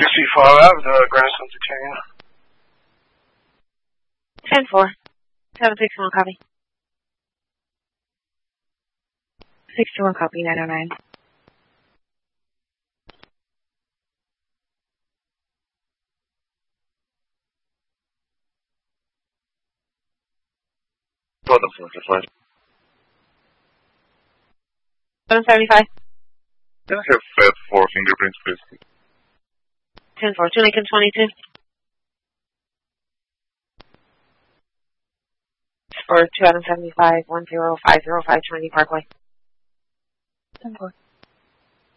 Street Fall Ave, the Grand Centenarian. 10-4. 761 copy. 61 copy, 909. Hold on, 455. 775. Can I have Fed for fingerprints, please? 10-4. 2 Lincoln 22. For 275 10505 Trinity Parkway. 10-4.